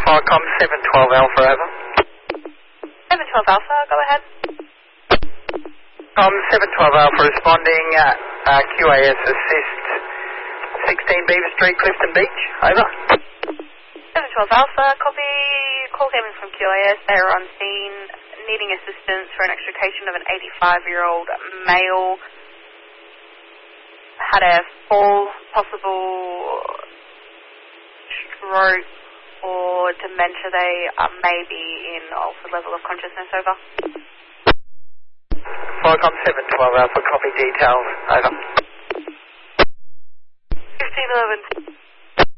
Firecom 712 Alpha, over. 712 Alpha, go ahead. 712 Alpha responding, QAS assist, 16 Beaver Street, Clifton Beach, over. 712 Alpha, copy. Call came in from QAS. They are on scene, needing assistance for an extrication of an 85-year-old male. Had a fall, possible stroke or dementia. They may be in altered level of consciousness, over. Firecom 712 Alpha, copy details, over. 1511.